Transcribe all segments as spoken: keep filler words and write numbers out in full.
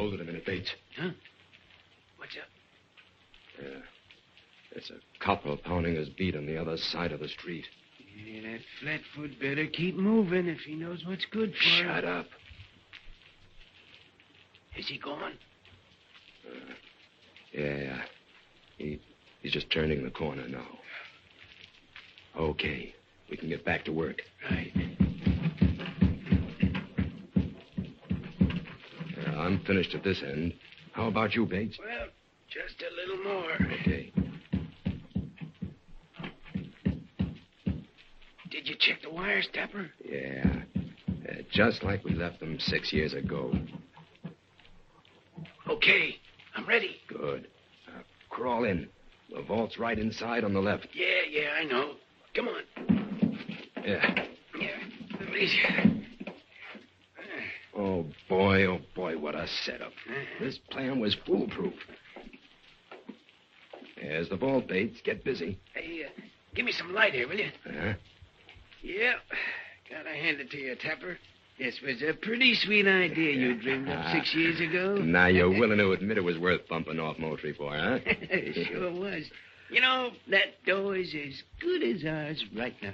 Hold it a minute, Bates. Huh? What's up? Yeah. It's a copper pounding his beat on the other side of the street. Yeah, that Flatfoot better keep moving if he knows what's good for him. Shut up. Is he gone? Uh, yeah. He, he's just turning the corner now. Okay. We can get back to work. Right. Uh, I'm finished at this end. How about you, Bates? Well, just a little more. Okay. Did you check the wires, Tapper? Yeah. Uh, just like we left them six years ago. Okay. I'm ready. Good. Uh, crawl in. The vault's right inside on the left. Yeah, yeah, I know. Come on. Yeah. Yeah. Please. Oh, boy, oh, boy, what a setup. This plan was foolproof. There's the vault, Bates. Get busy. Hey, uh, give me some light here, will you? Huh? Yeah. Gotta hand it to you, Tapper. This was a pretty sweet idea you dreamed up six years ago. Now you're willing to admit it was worth bumping off Moultrie for, huh? It sure was. You know, that door is as good as ours right now.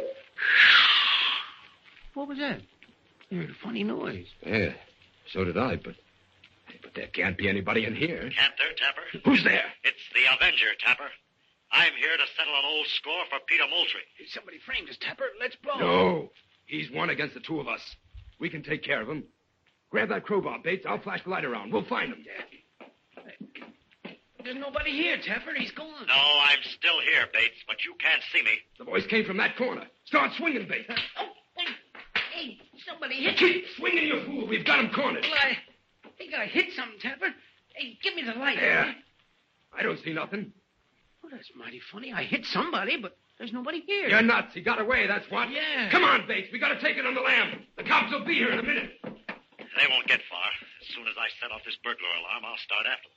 What was that? I heard a funny noise. Yeah, so did I, but... But there can't be anybody in here. Can't there, Tapper? Who's there? It's the Avenger, Tapper. I'm here to settle an old score for Peter Moultrie. Hey, somebody framed us, Tapper. Let's blow. No. He's one against the two of us. We can take care of him. Grab that crowbar, Bates. I'll flash the light around. We'll find him. There's nobody here, Tapper. He's gone. No, I'm still here, Bates, but you can't see me. The voice came from that corner. Start swinging, Bates. Oh, wait. Hey, somebody hit Keep me. swinging, you fool. We've got him cornered. Well, I think I hit something, Tapper. Hey, give me the light. There. I don't see nothing. Well, that's mighty funny. I hit somebody, but there's nobody here. You're nuts. He got away, that's what. Yeah. Come on, Bates. We got to take it on the lam. The cops will be here in a minute. They won't get far. As soon as I set off this burglar alarm, I'll start after them.